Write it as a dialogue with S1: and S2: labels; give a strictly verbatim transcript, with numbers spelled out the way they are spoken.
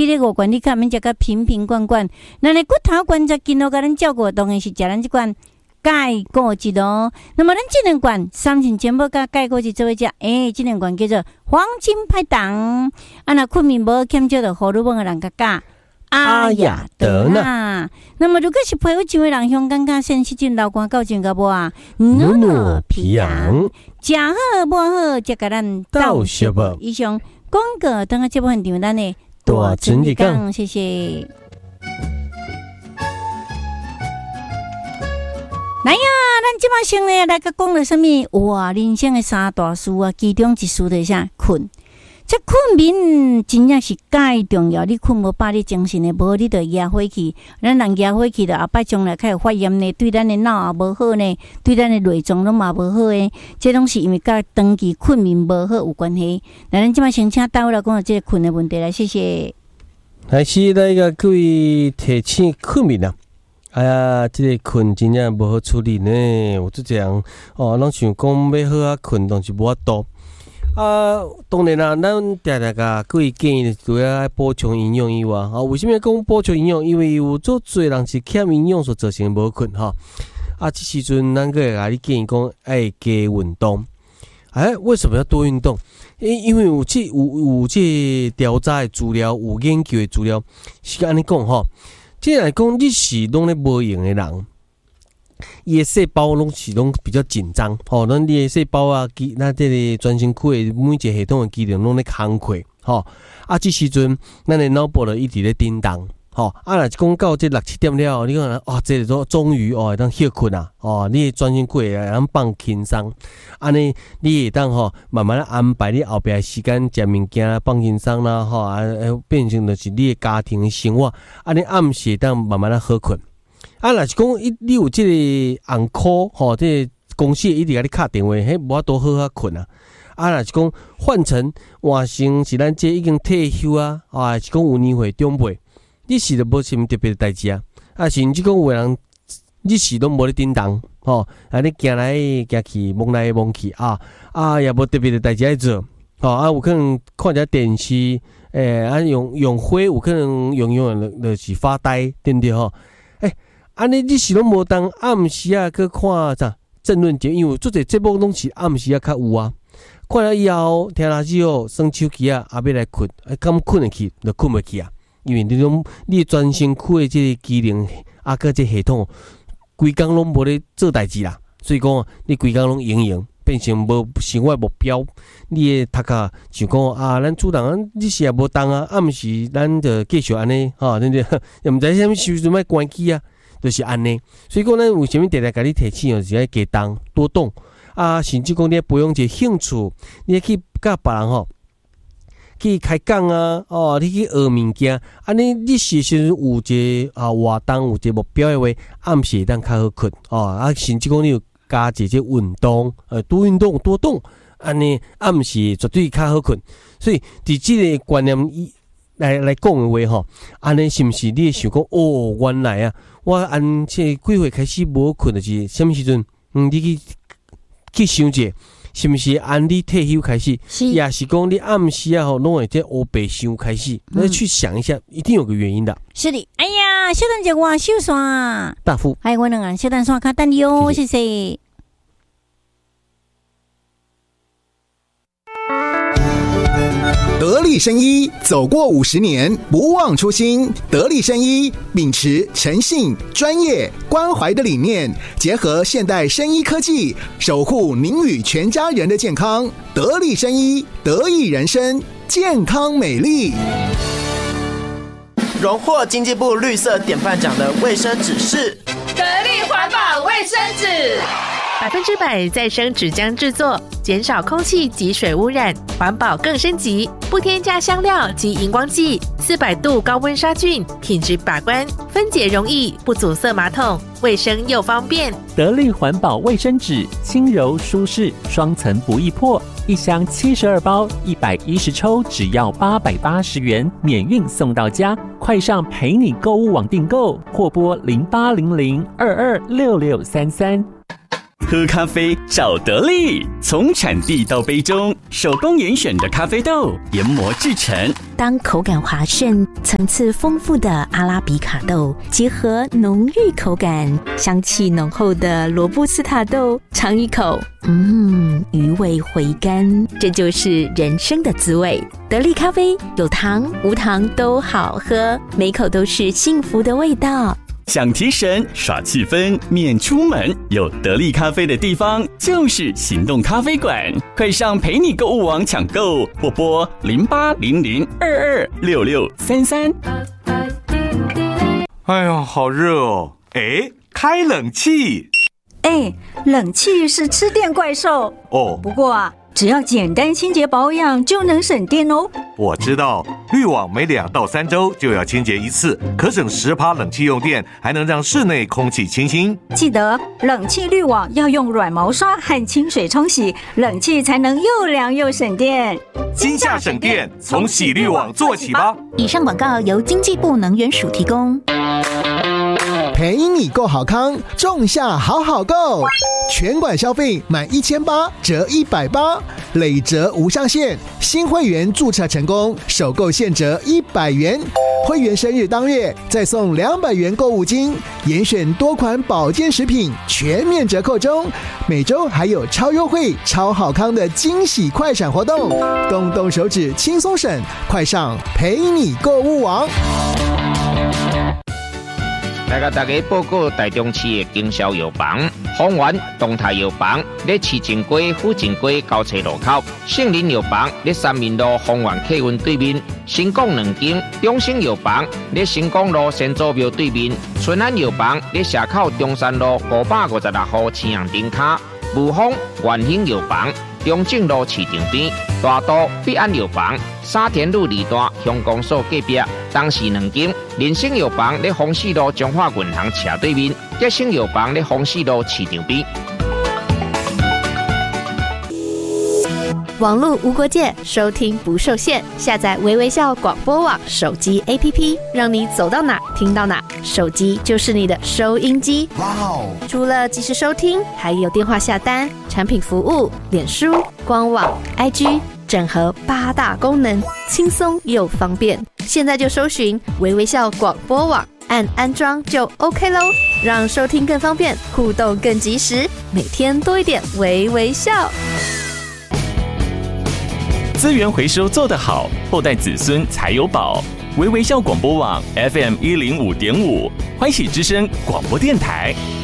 S1: 个五罐你看免食甲瓶瓶罐罐，那你骨头关节筋都甲咱照顾，当然是食咱这罐钙果汁咯。那么咱这两罐三层全部甲钙果汁做伙食，诶、欸，这两罐叫做黄金拍档。啊，那困眠无欠少的荷尔蒙的人甲加阿雅德纳。那么如果是皮肤上的人，香感觉先失禁流汗到真个无啊，努努皮痒，食好无好，则甲咱斗小无。以上广告等下节目现场咱的大陈立刚，谢谢。来呀，咱即摆先呢来甲讲了什么？哇，人生的三大事啊，其中一事就是啥？困。这困眠真正是介重要，你困无饱，你精神的无，你就压火气。咱人压火气的，后摆将来开始发炎呢，对咱的脑也无好呢，对咱的内脏拢嘛无好诶。这拢是因为甲长期困眠无好有关系。来，咱即摆先请倒来讲到这个困的问题来，谢谢。
S2: 来，是那个各位提醒困眠啊。哎呀，这个困真正无好处理呢。有这样哦，咱想讲要好啊困，但是无法度。啊，当然啦，咱常常甲各位建议，主要爱补充营养以外，啊，为什么讲补充营养？因为有做侪人是欠营养所造成无困哈。啊，这时阵咱个甲你建议讲，爱加运动。哎，为什么要多运动？因因为有这有有这调查的资料，有研究的资料，是安尼讲哈。这来讲，你是拢咧无用的人。伊诶细胞拢是拢比较紧张，吼，咱你诶细胞啊，机咱这个全身躯诶每一个系统诶机能拢咧工课，吼，啊，这时阵咱诶脑部就一直咧叮当，吼，啊，若讲到这六七点了，你讲哦，这个终于哦会当休困啊，哦，你诶全身躯会当放轻松，安尼你会当吼慢慢安排你后壁诶时间食物件放轻松啦，吼，啊，变成就是你诶家庭诶生活，安尼暗时会当慢慢好困。啊，若是讲你有即个红科吼，即个公司一直甲你敲电话，迄无法度好好困啊。啊，若是讲换成换成是咱这已经退休啊，啊，是讲有年岁长辈，你是著无什么特别的代志啊。啊，甚至讲有人你是拢无咧叮当，吼，啊，你行来行去，摸来摸去啊，啊，也无特别的代志爱做，吼，啊，有可能看者电视，诶、欸，啊，用用火，有可能用用就是发呆，对不对吼？诶、欸。安尼你是拢无当暗时啊去看啥政论节目，因为做者节目拢是暗时啊较有啊。看了以后听垃圾哦，耍手机啊，也要来困，啊，敢困得去就困袂去啊。因为你种你全身躯的这个机能啊，个这系统，规工拢无咧做代志啦。所以讲你规工拢营营，变成无生活目标。你的头壳就讲啊，咱主人你是也无当啊，暗时咱就继续安尼吼，真正又毋知啥物时阵要关机啊。就是安尼，所以讲咱为什么常常甲你提醒哦，是爱加动多动啊，甚至讲你培养一个兴趣，你去甲别人吼去开讲啊，哦，你去学物件，安尼你是是有一个啊活动，有一个目标的话，暗时当较好困哦，啊，甚至讲你有加一些运动，呃，多运动多动，安尼暗时绝对较好困。所以伫即个观念来来讲的话吼，安尼是毋是你会想讲哦，原来啊。我按这几岁开始无困，就是什么时阵？嗯，你去去想者，是毋是按你退休开始，也是讲你暗时啊吼，拢会在黑白想开始？那、嗯、去想一下，一定有个原因的。
S1: 是的，哎呀，小蛋姐我手刷
S2: 大夫，
S1: 还有我两个小蛋刷卡等你哦，谢谢。
S3: 得力生医走过五十年，不忘初心。得力生医秉持诚信、专业、关怀的理念，结合现代生医科技，守护您与全家人的健康。得力生医，得益人生，健康美丽。
S4: 荣获经济部绿色典范奖的卫生纸是
S5: 得力环保卫生纸。
S6: 百分之百再生纸浆制作，减少空气及水污染，环保更升级，不添加香料及荧光剂，四百度高温杀菌，品质把关，分解容易，不阻塞马桶，卫生又方便。
S7: 得力环保卫生纸，轻柔舒适，双层不易破，一箱七十二包，一百一十抽，只要八百八十元，免运送到家。快上陪你购物网订购，或拨零八零零二二六六三三。
S8: 喝咖啡找得力，从产地到杯中，手工严选的咖啡豆研磨制成。
S6: 当口感滑顺、层次丰富的阿拉比卡豆结合浓郁口感、香气浓厚的罗布斯塔豆，尝一口，嗯，余味回甘，这就是人生的滋味。得力咖啡有糖无糖都好喝，每口都是幸福的味道。
S8: 想提神耍气氛免出门，有得力咖啡的地方就是行动咖啡馆，快上陪你购物网抢购，或拨零八零零二二六六三三。
S9: 哎呦，好热哦！哎，开冷气。
S10: 哎，冷气是吃电怪兽
S9: 哦。
S10: 不过啊，只要简单清洁保养就能省电哦。
S9: 我知道，滤网每两到三周就要清洁一次，可省十趴冷气用电，还能让室内空气清新。
S10: 记得冷气滤网要用软毛刷和清水冲洗，冷气才能又凉又省电。
S9: 今夏省电，从洗滤网做起吧。
S6: 以上广告由经济部能源署提供。
S3: 陪你购好康，仲夏好好购，全馆消费满一千八折一百八，累折无上限。新会员注册成功，首购现折一百元。会员生日当月再送两百元购物金，严选多款保健食品全面折扣中。每周还有超优惠、超好康的惊喜快闪活动，动动手指轻松省，快上陪你购物网。
S11: 来甲大家报告台中市的经销药房，丰源东泰药房在市正街、府正街交叉路口，圣林药房在三民路丰源客运对面，新港两间，中兴药房在新港路先祖庙对面，春安药房在社口中山路五百五十六号青阳顶卡，武丰元兴药房中正路市场边，大都必安药房沙田路二段乡公所隔壁，东市两间。人生药房在丰市路中华银行斜对面，吉生药房在丰市路市场边。
S6: 网络无国界，收听不受限。下载微微笑广播网手机 A P P， 让你走到哪听到哪。手机就是你的收音机。哇哦！除了即时收听，还有电话下单、产品服务、脸书、官网、I G。整合八大功能，轻松又方便。现在就搜寻微微笑广播网，按安装就 OK 咯，让收听更方便，互动更及时，每天多一点微微笑。
S8: 资源回收做得好，后代子孙才有宝。微微笑广播网 F M 一零五点五，欢喜之声广播电台。